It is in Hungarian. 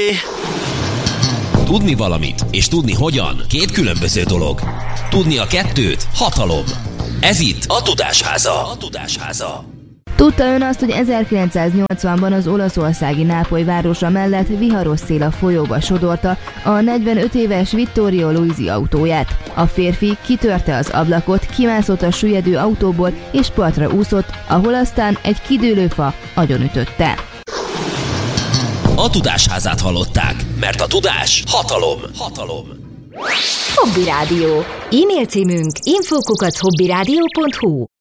Tudni valamit és tudni hogyan két különböző dolog. Tudni a kettőt hatalom. Ez itt a Tudásháza. Tudta ön azt, hogy 1980-ban az olaszországi Nápoly városa mellett viharos szél a folyóba sodorta a 45 éves Vittorio Luisi autóját. A férfi kitörte az ablakot, kimászott a süllyedő autóból és partra úszott, ahol aztán egy kidőlő fa agyonütötte. A Tudásházát hallották, mert a tudás hatalom. Hobby Rádió. E-mail címünk info@hobbyradio.hu.